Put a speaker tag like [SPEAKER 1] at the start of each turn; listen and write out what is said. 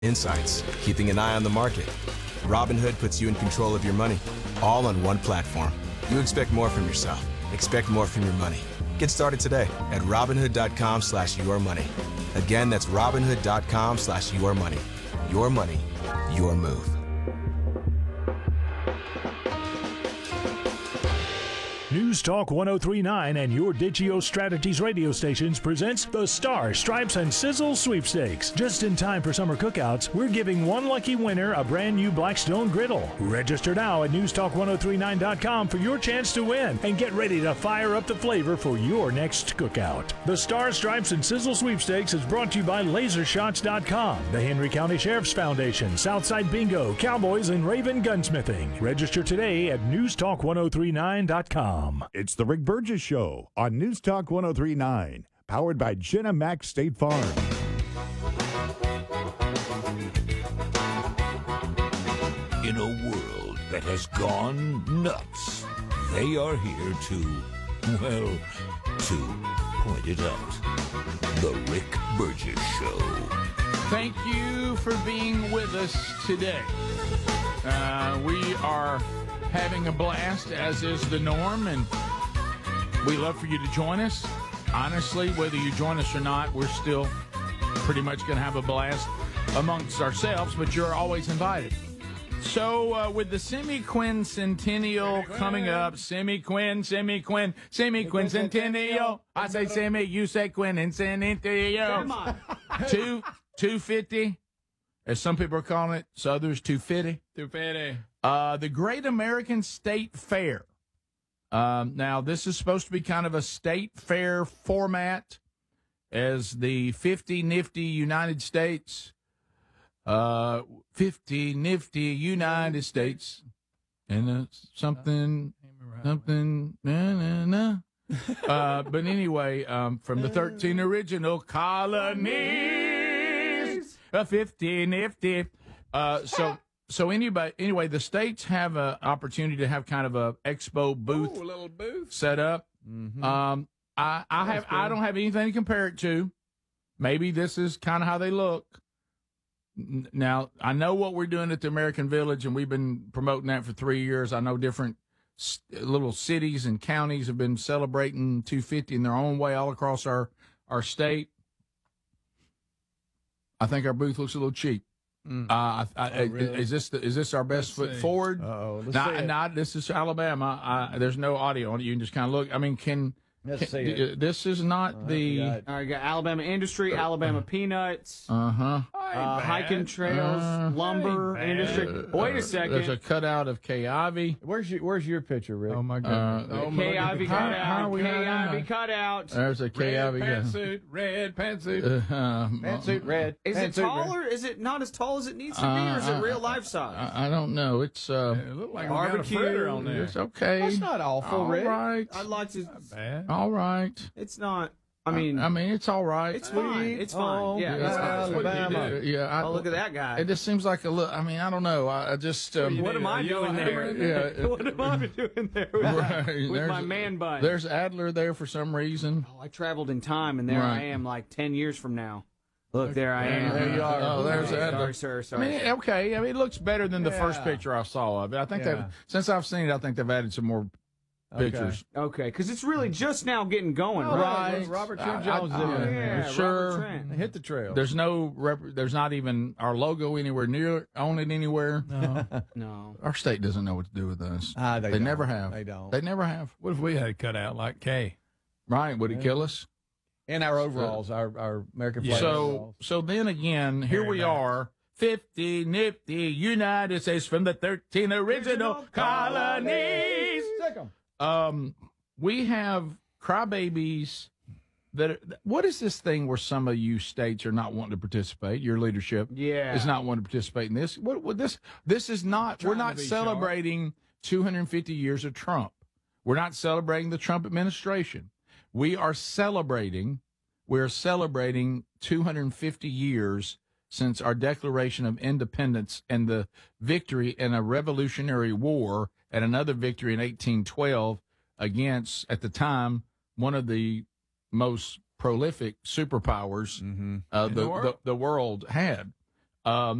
[SPEAKER 1] insights, keeping an eye on the market. Robinhood puts you in control of your money, all on one platform. You expect more from yourself. Expect more from your money. Get started today at Robinhood.com/yourmoney. Again, that's Robinhood.com/yourmoney. Your money, your move.
[SPEAKER 2] News Talk 1039 and your Digio Strategies radio stations presents the Star, Stripes, and Sizzle Sweepstakes. Just in time for summer cookouts, we're giving one lucky winner a brand new Blackstone griddle. Register now at newstalk1039.com for your chance to win and get ready to fire up the flavor for your next cookout. The Star, Stripes, and Sizzle Sweepstakes is brought to you by LaserShots.com, the Henry County Sheriff's Foundation, Southside Bingo, Cowboys, and Raven Gunsmithing. Register today at newstalk1039.com.
[SPEAKER 3] It's the Rick Burgess Show on News Talk 1039, powered by Jenna Mac State Farm.
[SPEAKER 4] In a world that has gone nuts, they are here to point it out. The Rick Burgess Show.
[SPEAKER 5] Thank you for being with us today. We are having a blast, as is the norm, and we love for you to join us. Honestly, whether you join us or not, we're still pretty much going to have a blast amongst ourselves, but you're always invited. So with the semi-quincentennial coming up, semi-quincentennial. I say semi, you say quincentennial.
[SPEAKER 6] Come on.
[SPEAKER 5] 250, as some people are calling it, so others 250.
[SPEAKER 6] 250.
[SPEAKER 5] The Great American State Fair. Now, this is supposed to be kind of a state fair format as the 50 nifty United States. 50 nifty United States. And something, na. But anyway, from the 13 original colonies, 50 nifty. So anyway, the states have an opportunity to have kind of a expo booth,
[SPEAKER 6] a little booth
[SPEAKER 5] set up.
[SPEAKER 6] Mm-hmm.
[SPEAKER 5] I don't have anything to compare it to. Maybe this is kind of how they look. Now, I know what we're doing at the American Village, and we've been promoting that for 3 years. I know different little cities and counties have been celebrating 250 in their own way all across our state. I think our booth looks a little cheap.
[SPEAKER 6] Really?
[SPEAKER 5] Is this our best foot forward? This is Alabama. There's no audio on it. You can just kind of look. I mean, this is not the.
[SPEAKER 6] All right, got Alabama Industry, Alabama Peanuts, hiking trails, lumber industry. Wait a second.
[SPEAKER 5] There's a cutout of Kay Ivey.
[SPEAKER 7] Where's your picture, Rick?
[SPEAKER 5] Oh my God.
[SPEAKER 6] Kay Ivey cutout.
[SPEAKER 5] There's a Kay Ivey
[SPEAKER 6] red pantsuit.
[SPEAKER 7] Pantsuit red.
[SPEAKER 6] Is it taller? Is it not as tall as it needs to be, or is it real life size?
[SPEAKER 5] I don't know. It's
[SPEAKER 6] it looked like barbecue
[SPEAKER 5] on there. It's okay.
[SPEAKER 7] That's not awful, Rick.
[SPEAKER 5] All right.
[SPEAKER 6] I'd like to.
[SPEAKER 7] Not bad.
[SPEAKER 5] All right.
[SPEAKER 6] It's not. I mean,
[SPEAKER 5] it's all right.
[SPEAKER 6] It's fine. It's fine. Yeah, it's fine.
[SPEAKER 7] Alabama.
[SPEAKER 5] Yeah.
[SPEAKER 6] Look at that guy.
[SPEAKER 5] It just seems like a look. I mean, I don't know. I just.
[SPEAKER 6] What am I doing there?
[SPEAKER 5] Yeah.
[SPEAKER 6] What am I doing there with my man bun?
[SPEAKER 5] There's Adler there for some reason.
[SPEAKER 6] Oh, I traveled in time, and there I am, like 10 years from now. Look, there I am.
[SPEAKER 5] There you are. Oh, there's Adler.
[SPEAKER 6] Sorry.
[SPEAKER 5] I mean, okay. I mean, it looks better than the first picture I saw of it. I think since I've seen it, I think they've added some more pictures.
[SPEAKER 6] Okay, because it's really just now getting going, right?
[SPEAKER 7] Robert Trent Jones did it.
[SPEAKER 6] Yeah,
[SPEAKER 5] sure.
[SPEAKER 6] Robert Trent.
[SPEAKER 7] Hit the trail.
[SPEAKER 5] There's there's not even our logo anywhere near on it anywhere.
[SPEAKER 6] No.
[SPEAKER 5] Our state doesn't know what to do with us.
[SPEAKER 7] They
[SPEAKER 5] never have.
[SPEAKER 7] They don't.
[SPEAKER 5] They never have.
[SPEAKER 8] What if we had it cut out like Kay?
[SPEAKER 5] Right? Would it kill us?
[SPEAKER 7] And our overalls, our American flag overalls.
[SPEAKER 5] So then again, here we are. 50 nifty United States from the 13 original colonies.
[SPEAKER 7] Take 'em.
[SPEAKER 5] We have crybabies what is this thing where some of you states are not wanting to participate? Your leadership is not wanting to participate in this. This is not, we're not celebrating 250 years of Trump. We're not celebrating the Trump administration. We are celebrating 250 years since our Declaration of Independence and the victory in a Revolutionary War and another victory in 1812 against, at the time, one of the most prolific superpowers the world had. Um,